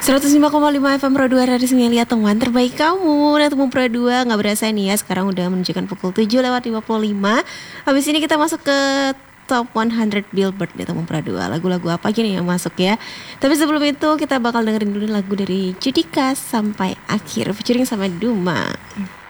105,5 FM Pro 2 Radio Singelia, teman terbaik kamu. Nah, teman Pro 2 gak berasa nih ya, sekarang udah menunjukkan pukul 7:55. Habis ini kita masuk ke Top 100 Billboard ya teman Pro 2. Lagu-lagu apa aja nih yang masuk ya. Tapi sebelum itu kita bakal dengerin dulu lagu dari Judika sampai akhir featuring sama Duma.